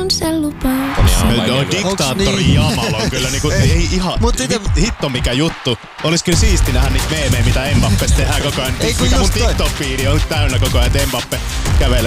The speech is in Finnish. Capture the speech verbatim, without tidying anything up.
on se lupaus. Joo, diktaattori niin? Jamal on kyllä niinku, ei ihan Mut hit, hitto mikä juttu. Olis kyllä siisti nähdä niitä meemejä, mitä Mbappesta tehdään koko ajan. Ei, mikä mun TikTok-fiidi on täynnä koko ajan, että Mbappe kävelee